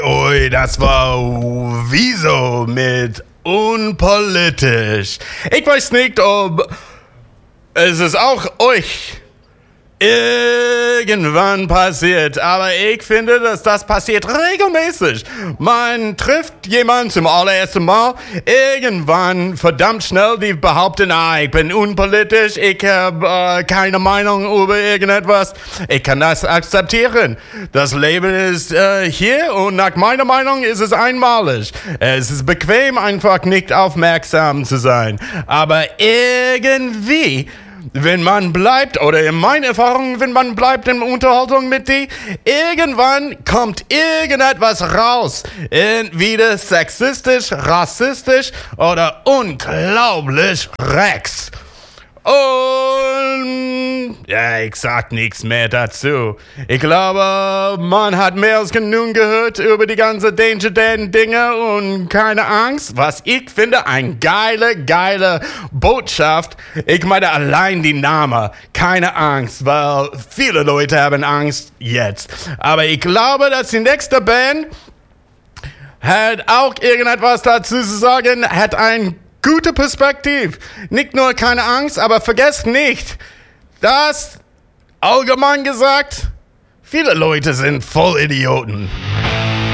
Ui, das war wieso mit unpolitisch. Ich weiß nicht, ob es auch euch irgendwann passiert, aber ich finde, dass das passiert regelmäßig. Man trifft jemanden zum allerersten Mal, irgendwann verdammt schnell, die behaupten, ich bin unpolitisch, ich habe keine Meinung über irgendetwas. Ich kann das akzeptieren. Das Leben ist hier und nach meiner Meinung ist es einmalig. Es ist bequem, einfach nicht aufmerksam zu sein. Aber irgendwie, wenn man bleibt, oder in meiner Erfahrung, wenn man bleibt in Unterhaltung mit die, irgendwann kommt irgendetwas raus. Entweder sexistisch, rassistisch oder unglaublich rechts. Und ja, ich sag nichts mehr dazu. Ich glaube, man hat mehr als genug gehört über die ganze Danger Dan Dinge und keine Angst. Was ich finde, eine geile Botschaft. Ich meine allein die Name. Keine Angst, weil viele Leute haben Angst jetzt. Aber ich glaube, dass die nächste Band hat auch irgendetwas dazu zu sagen, hat ein gute Perspektive. Nicht nur keine Angst, aber vergesst nicht, dass, allgemein gesagt, viele Leute sind voll Idioten.